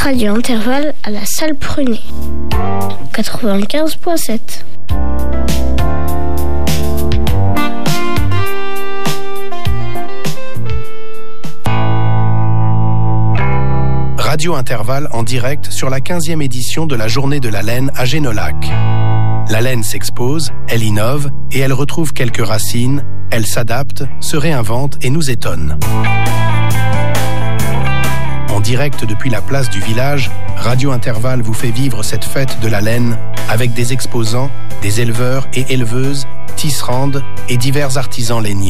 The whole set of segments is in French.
Radio Intervalle à la salle Prunet. 95.7. Radio Intervalle en direct sur la 15e édition de la Journée de la laine à Génolac. La laine s'expose, elle innove et elle retrouve quelques racines, elle s'adapte, se réinvente et nous étonne. En direct depuis la place du village, Radio Intervalle vous fait vivre cette fête de la laine avec des exposants, des éleveurs et éleveuses, tisserandes et divers artisans lainiers.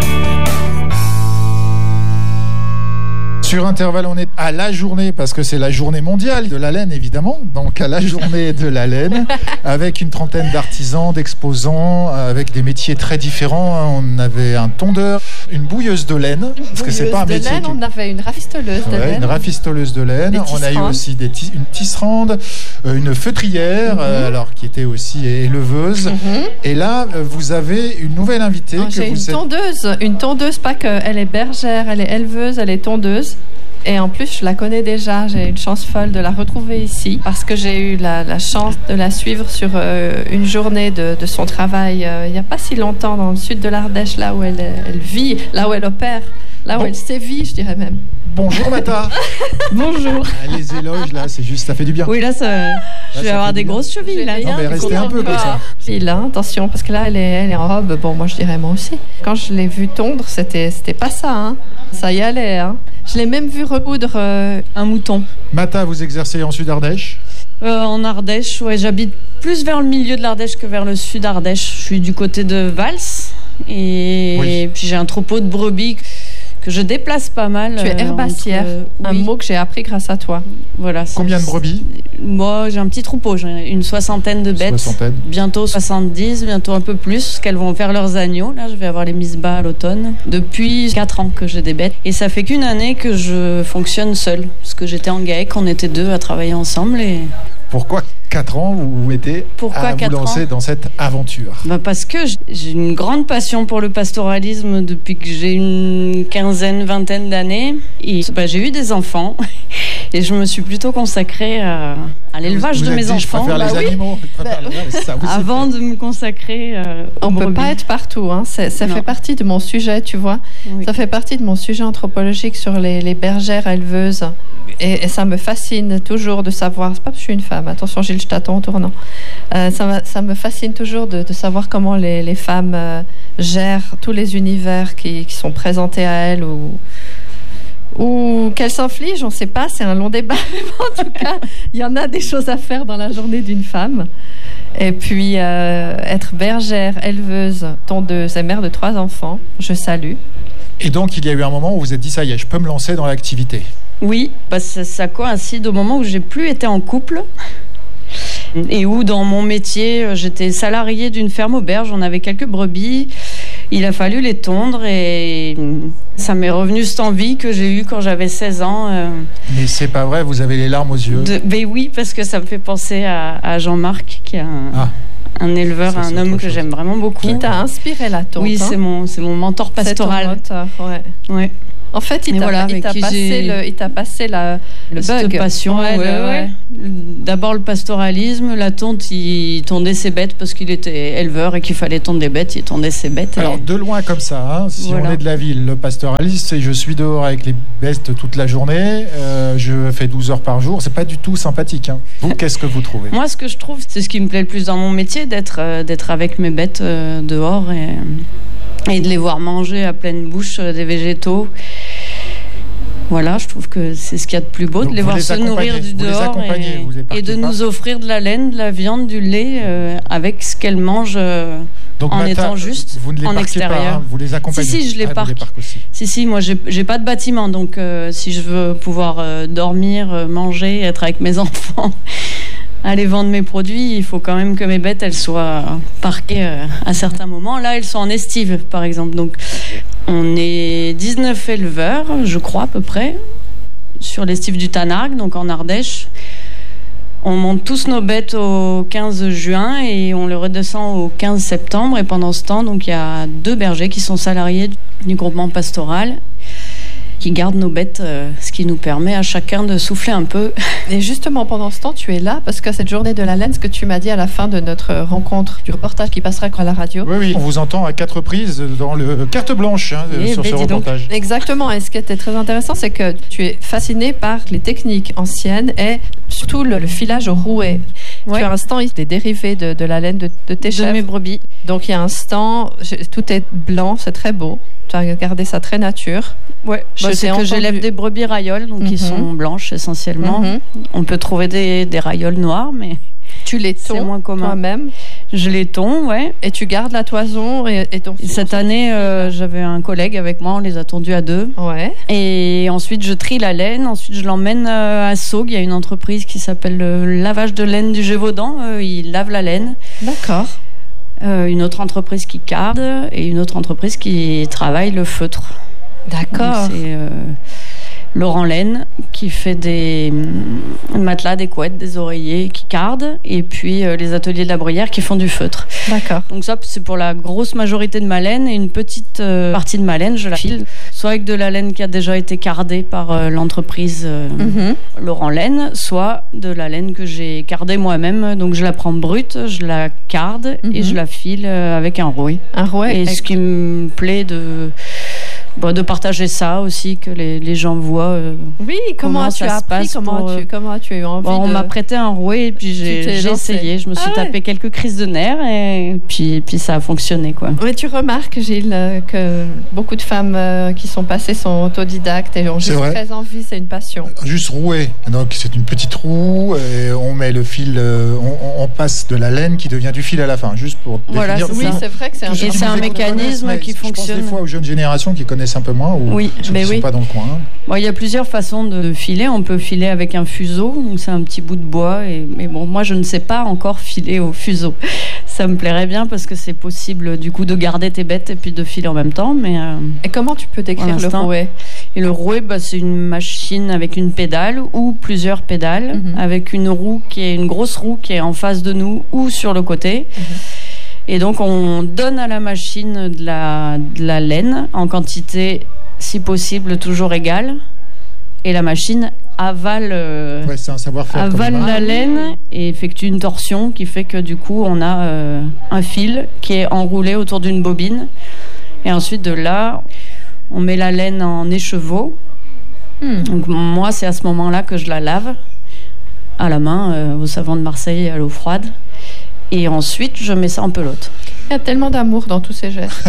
Sur Intervalle, on est à la journée, parce que c'est la journée mondiale de la laine, évidemment. Donc à la journée de la laine, avec une trentaine d'artisans, d'exposants, avec des métiers très différents. On avait un tondeur, une bouilleuse de laine, parce que c'est pas un métier. On avait une rafistoleuse de laine. Une rafistoleuse de laine. On a eu aussi une tisserande, une feutrière, alors qui était aussi éleveuse. Et là, vous avez une nouvelle invitée. J'ai une tondeuse, pas qu'elle est bergère, elle est éleveuse, elle est tondeuse. Et en plus, je la connais déjà. J'ai une chance folle de la retrouver ici parce que j'ai eu la chance de la suivre sur une journée de son travail il n'y a pas si longtemps dans le sud de l'Ardèche, là où elle vit, là où elle opère, là où elle sévit, je dirais même. Bonjour Mata. Bonjour. Les éloges là, c'est juste, ça fait du bien. Oui, là, je vais avoir des grosses chevilles. Là. Non, mais restez un peu comme ça. Il a attention, parce que là, elle est en robe. Bon, moi, je dirais moi aussi. Quand je l'ai vue tondre, c'était pas ça. Hein. Ça y allait. Hein. Je l'ai même vu recoudre un mouton. Mata, vous exercez en Sud-Ardèche ? En Ardèche, ouais, j'habite plus vers le milieu de l'Ardèche que vers le sud Ardèche. Je suis du côté de Vals et puis j'ai un troupeau de brebis que je déplace pas mal. Tu es herbassière, un mot que j'ai appris grâce à toi. Voilà. Combien de brebis ? Moi, j'ai un petit troupeau, j'ai une soixantaine de bêtes. Bientôt 70, bientôt un peu plus, parce qu'elles vont faire leurs agneaux. Là, je vais avoir les misbahs à l'automne. Depuis 4 ans que j'ai des bêtes. Et ça fait qu'une année que je fonctionne seule, parce que j'étais en GAEC, on était 2 à travailler ensemble. Et... Pourquoi 4 ans vous vous mettez à vous lancer dans cette aventure ? Parce que j'ai une grande passion pour le pastoralisme depuis que j'ai une vingtaine d'années. Et j'ai eu des enfants et je me suis plutôt consacrée à l'élevage de mes enfants. Je préfère les animaux. Avant de me consacrer on ne peut pas être partout. Hein. Ça fait partie de mon sujet, tu vois. Oui. Ça fait partie de mon sujet anthropologique sur les bergères éleveuses. Et ça me fascine toujours de savoir, c'est pas parce que je suis une femme, attention Gilles, je t'attends en tournant, ça me fascine toujours de savoir comment les femmes gèrent tous les univers qui sont présentés à elles ou qu'elles s'infligent, on ne sait pas, c'est un long débat, mais en tout cas, il y en a des choses à faire dans la journée d'une femme. Et puis, être bergère, éleveuse, tondeuse et mère de 3 enfants, je salue. Et donc, il y a eu un moment où vous vous êtes dit, ça y est, je peux me lancer dans l'activité. Oui, parce que ça coïncide au moment où j'ai plus été en couple et où dans mon métier, j'étais salariée d'une ferme auberge, on avait quelques brebis, il a fallu les tondre et ça m'est revenu cette envie que j'ai eue quand j'avais 16 ans. Mais c'est pas vrai, vous avez les larmes aux yeux. Mais oui, parce que ça me fait penser à Jean-Marc qui est un éleveur, un homme que j'aime vraiment beaucoup. Qui t'a inspiré la tonte. Oui, c'est mon mentor pastoral. C'est ton mentor, ouais. En fait, il t'a passé le cette bug. Passion, ouais. D'abord le pastoralisme, la tonte, il tondait ses bêtes parce qu'il était éleveur et qu'il fallait tondre des bêtes, il tondait ses bêtes. Alors de loin comme ça, si on est de la ville, le pastoralisme, c'est je suis dehors avec les bêtes toute la journée, je fais 12 heures par jour, c'est pas du tout sympathique. Hein. Vous, qu'est-ce que vous trouvez ? Moi, ce que je trouve, c'est ce qui me plaît le plus dans mon métier, d'être avec mes bêtes dehors et de les voir manger à pleine bouche des végétaux. Voilà, je trouve que c'est ce qu'il y a de plus beau, de les voir se nourrir du dehors et de nous offrir de la laine, de la viande, du lait avec ce qu'elles mangent en étant juste en extérieur. Vous les accompagnez ? Si, je les parque. Si, moi j'ai pas de bâtiment, donc si je veux pouvoir dormir, manger, être avec mes enfants, aller vendre mes produits, il faut quand même que mes bêtes elles soient parquées à certains moments. Là, elles sont en estive, par exemple. Donc, on est 19 éleveurs, je crois à peu près, sur l'estive du Tanargue, donc en Ardèche. On monte tous nos bêtes au 15 juin et on les redescend au 15 septembre. Et pendant ce temps, donc, il y a 2 bergers qui sont salariés du groupement pastoral. qui garde nos bêtes, ce qui nous permet à chacun de souffler un peu. Et justement, pendant ce temps, tu es là parce que cette journée de la laine, ce que tu m'as dit à la fin de notre rencontre, du reportage qui passera à la radio. Oui, on vous entend à 4 reprises dans le carte blanche sur ce reportage. Exactement, et ce qui était très intéressant, c'est que tu es fasciné par les techniques anciennes et surtout le filage au rouet. Ouais. Tu as un stand des dérivés de la laine de tes chèvres. De mes brebis. Donc il y a un stand, tout est blanc, c'est très beau. Tu as gardé ça très nature. Ouais, c'est que j'élève des brebis rayoles, donc qui sont blanches essentiellement. On peut trouver des rayoles noires, mais tu les tons moins commun. Toi-même. Je les tonds, ouais. Et tu gardes la toison et ton. Cette année, j'avais un collègue avec moi, on les a tondus à 2. Ouais. Et ensuite, je trie la laine. Ensuite, je l'emmène à Saugues. Il y a une entreprise qui s'appelle le lavage de laine du Gévaudan. Ils lavent la laine. D'accord. Une autre entreprise qui carde et une autre entreprise qui travaille le feutre. D'accord. Donc, c'est Laurent Laine qui fait des matelas, des couettes, des oreillers, qui cardent, et puis les ateliers de la Bruyère qui font du feutre. D'accord. Donc ça, c'est pour la grosse majorité de ma laine, et une petite partie de ma laine, je la file, soit avec de la laine qui a déjà été cardée par l'entreprise Laurent Laine, soit de la laine que j'ai cardée moi-même. Donc je la prends brute, je la carde et je la file avec un rouet. Un rouet. Et ce qui me plaît de partager ça aussi, que les gens voient oui, comment as-tu appris, comment as-tu eu envie on m'a prêté un rouet et puis j'ai essayé, je me suis tapé quelques crises de nerfs et puis ça a fonctionné, quoi. Oui, tu remarques, Gilles, que beaucoup de femmes qui sont passées sont autodidactes et ont juste très envie, c'est une passion. Juste rouet, donc c'est une petite roue et on met le fil, on passe de la laine qui devient du fil à la fin, juste pour définir. Oui, c'est vrai que c'est un mécanisme qui fonctionne. Je pense des fois aux jeunes générations qui connaissent un peu moins ou qui ne sont pas dans le coin. Bon, il y a plusieurs façons de filer. On peut filer avec un fuseau, donc c'est un petit bout de bois. Mais bon, moi, je ne sais pas encore filer au fuseau. Ça me plairait bien parce que c'est possible du coup de garder tes bêtes et puis de filer en même temps. Mais et comment tu peux décrire le rouet ? Et le rouet, c'est une machine avec une pédale ou plusieurs pédales, avec une roue une grosse roue qui est en face de nous ou sur le côté. Et donc, on donne à la machine de la laine en quantité, si possible, toujours égale. Et la machine avale, c'est un savoir-faire la laine et effectue une torsion qui fait que, du coup, on a un fil qui est enroulé autour d'une bobine. Et ensuite, de là, on met la laine en écheveau. Donc, moi, c'est à ce moment-là que je la lave à la main, au savon de Marseille, à l'eau froide. Et ensuite, je mets ça en pelote. Il y a tellement d'amour dans tous ces gestes.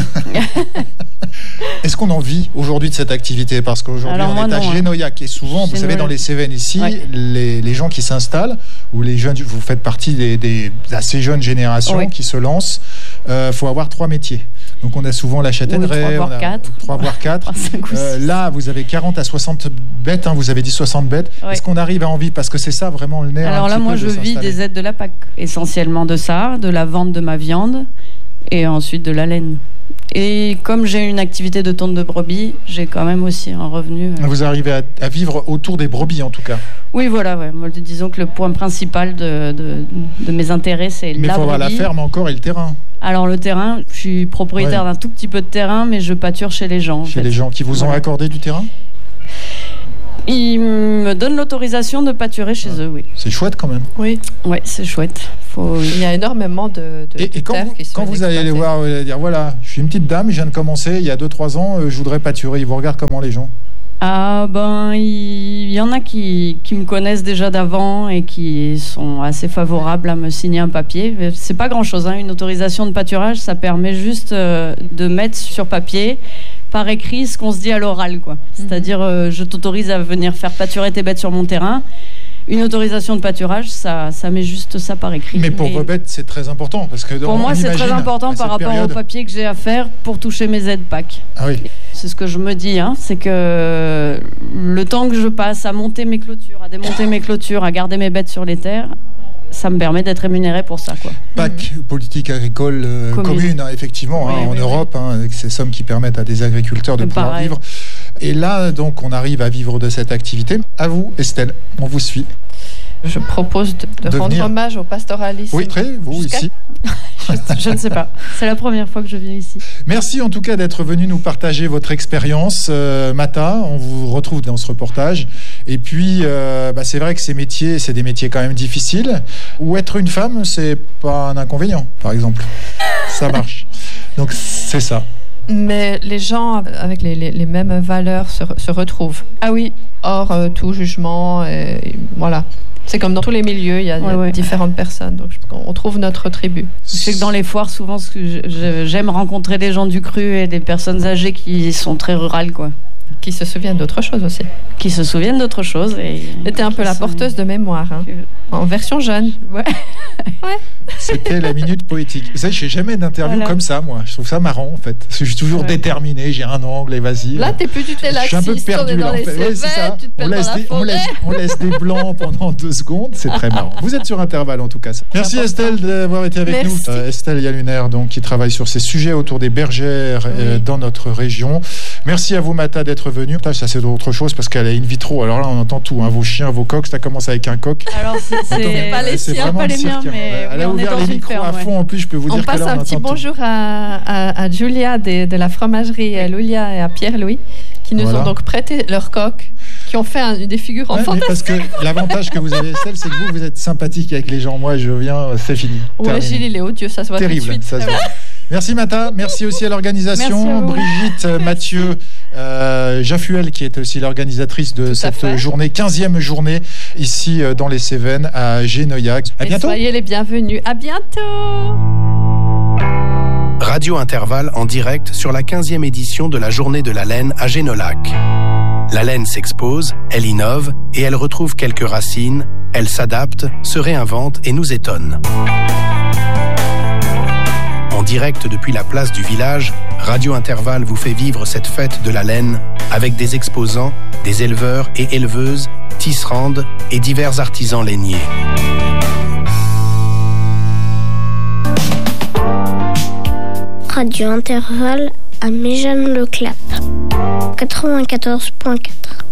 Est-ce qu'on en vit aujourd'hui de cette activité ? Parce qu'aujourd'hui, on est à Génoyac. Et souvent, vous savez, dans les Cévennes ici, les gens qui s'installent, ou les jeunes, vous faites partie des assez jeunes générations qui se lancent, faut avoir 3 métiers. Donc on a souvent la châtaigneraie, 3 voire 4. Là, vous avez 40 à 60 bêtes, vous avez dit 60 bêtes. Est-ce qu'on arrive à en vivre ? Parce que c'est ça vraiment le nerf. Alors là, moi, je vis des aides de la PAC, essentiellement de ça, de la vente de ma viande et ensuite de la laine. Et comme j'ai une activité de tonte de brebis, j'ai quand même aussi un revenu. Vous arrivez à vivre autour des brebis, en tout cas. Oui, voilà. Ouais. Moi, disons que le point principal de mes intérêts, c'est la brebis. Mais il faut avoir la ferme encore et le terrain. Alors le terrain, je suis propriétaire d'un tout petit peu de terrain, mais je pâture chez les gens. Chez les gens qui vous ont accordé du terrain ? Ils me donnent l'autorisation de pâturer chez eux, oui. C'est chouette quand même. Oui, c'est chouette. Il y a énormément de terres qui sont quand vous allez les voir, vous allez dire, voilà, je suis une petite dame, je viens de commencer, il y a 2-3 ans, je voudrais pâturer. Ils vous regardent comment, les gens ? Ah il y en a qui me connaissent déjà d'avant et qui sont assez favorables à me signer un papier. C'est pas grand-chose, une autorisation de pâturage, ça permet juste de mettre sur papier, par écrit, ce qu'on se dit à l'oral, quoi. C'est-à-dire, je t'autorise à venir faire pâturer tes bêtes sur mon terrain. Une autorisation de pâturage, ça met juste ça par écrit. Mais pour vos bêtes, c'est très important. Parce que pour moi, c'est très important par rapport au papier que j'ai à faire pour toucher mes aides PAC. Ah oui. C'est ce que je me dis, c'est que le temps que je passe à monter mes clôtures, à démonter mes clôtures, à garder mes bêtes sur les terres, ça me permet d'être rémunéré pour ça, quoi. PAC, politique agricole commune, effectivement, en Europe, avec ces sommes qui permettent à des agriculteurs de pouvoir vivre. Et là, donc, on arrive à vivre de cette activité. À vous, Estelle, on vous suit. Je propose de rendre hommage au pastoralisme. Oui, vous ici. Je ne sais pas. C'est la première fois que je viens ici. Merci en tout cas d'être venu nous partager votre expérience. Mata, on vous retrouve dans ce reportage. Et puis, c'est vrai que ces métiers, c'est des métiers quand même difficiles. Ou être une femme, c'est pas un inconvénient, par exemple. Ça marche. Donc, c'est ça. Mais les gens avec les mêmes valeurs se retrouvent. Ah oui. Hors tout jugement. Voilà. C'est comme dans tous les milieux, il y a différentes personnes. Donc, on trouve notre tribu. C'est que dans les foires, souvent, j'aime rencontrer des gens du cru et des personnes âgées qui sont très rurales, quoi. Qui se souviennent d'autre chose aussi. Qui se souviennent d'autre chose. Et t'es un peu la porteuse de mémoire, hein. En version jeune. Ouais. C'était la minute poétique. Vous savez, je fais jamais d'interview comme ça, moi. Je trouve ça marrant, en fait. Parce que je suis toujours déterminé, j'ai un angle et vas-y. Là, t'es plus du tout laxiste. Je suis un peu perdu, là, en fait. Ouais, c'est ça. On laisse des blancs pendant 2 secondes. C'est très marrant. Vous êtes sur Intervalle, en tout cas. Merci Estelle d'avoir été avec nous. Estelle Yaluner, donc, qui travaille sur ces sujets autour des bergères dans notre région. Merci à vous, Mata, d'être venue. Ça, c'est autre chose parce qu'elle est in vitro. Alors là, on entend tout. Hein. Vos chiens, vos coqs, ça commence avec un coq. Alors, c'est pas les siens, pas les miens, mais elle a ouvert les micros à fond. En plus, je peux vous dire que là, on passe un petit bonjour à Julia de la fromagerie Lulia et à Pierre-Louis qui nous ont donc prêté leurs coqs, qui ont fait des figures en fantastique. Parce que l'avantage que vous avez, Estelle, c'est que vous êtes sympathique avec les gens. Moi, je viens, c'est fini. Ouais, Gilles, il est odieux, ça se voit terrible, tout de suite. Ça se voit. Merci Mata, merci aussi à l'organisation, Brigitte, Mathieu, Jaffuel qui est aussi l'organisatrice de cette journée, 15e journée ici dans les Cévennes à Génoyac. À bientôt. Soyez les bienvenus, à bientôt. Radio Intervalle en direct sur la 15e édition de la Journée de la laine à Génolac. La laine s'expose, elle innove et elle retrouve quelques racines, elle s'adapte, se réinvente et nous étonne. En direct depuis la place du village, Radio Intervalle vous fait vivre cette fête de la laine avec des exposants, des éleveurs et éleveuses, tisserandes et divers artisans lainiers. Radio Intervalle à Méjeanne-le-Clap, 94.4.